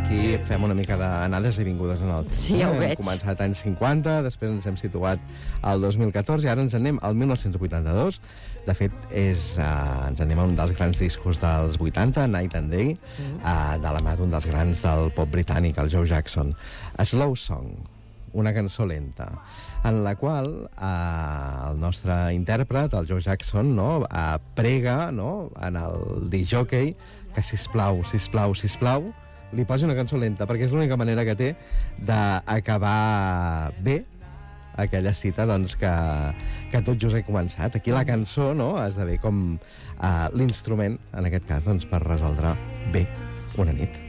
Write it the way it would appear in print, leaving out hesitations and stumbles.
aquí fem una mica d'anades i vingudes en el temps. Sí, ja ho veig. Hem començat anys 50, després ens hem situat al 2014 i ara ens anem al 1982. De fet, ens anem a un dels grans discos dels 80, Night and Day, de la mà d'un dels grans del pop britànic, el Joe Jackson. A Slow Song, una cançó lenta, en la qual el nostre intèrpret, el Joe Jackson, no, prega, no, en el discjòquei que sisplau, li posi una cançó lenta, perquè és l'única manera que té d'acabar bé aquella cita doncs, que tot just he començat. Aquí la cançó, no, esdevé com l'instrument, en aquest cas, doncs, per resoldre bé una nit.